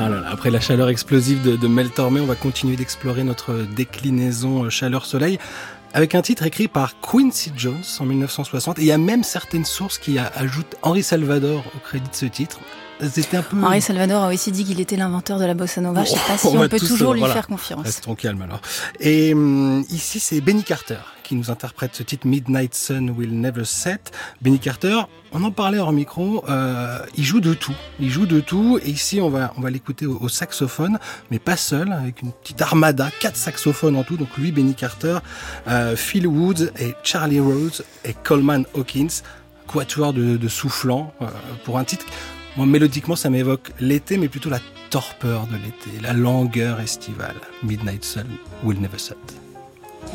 Ah là là, après la chaleur explosive de Mel Tormé, on va continuer d'explorer notre déclinaison chaleur-soleil avec un titre écrit par Quincy Jones en 1960. Et il y a même certaines sources qui ajoutent Henri Salvador au crédit de ce titre. C'était un peu... Henri Salvador a aussi dit qu'il était l'inventeur de la bossa nova. Je ne sais pas si on peut toujours lui faire confiance. Restons calmes alors. Et ici, c'est Benny Carter qui nous interprète ce titre Midnight Sun Will Never Set. Benny Carter, on en parlait hors micro, il joue de tout. Et ici, on va l'écouter au saxophone, mais pas seul, avec une petite armada, 4 saxophones en tout. Donc lui, Benny Carter, Phil Woods et Charlie Rhodes et Coleman Hawkins, quatuor de soufflants pour un titre. Moi, mélodiquement, ça m'évoque l'été, mais plutôt la torpeur de l'été, la langueur estivale. Midnight Sun Will Never Set.